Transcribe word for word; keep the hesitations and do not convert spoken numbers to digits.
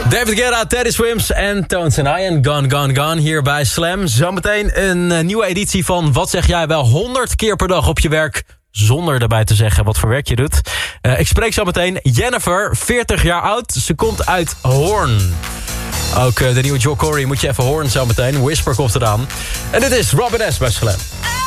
David Guetta, Teddy Swims en Tones and I en Gone, Gone, Gone hier bij Slam. Zometeen een uh, nieuwe editie van Wat zeg jij wel honderd keer per dag op je werk... zonder daarbij te zeggen wat voor werk je doet. Uh, ik spreek zo meteen Jennifer, veertig jaar oud. Ze komt uit Hoorn. Ook uh, de nieuwe Joel Corey moet je even horen zo meteen. Whisper komt eraan. En dit is Robin S. bij Slam.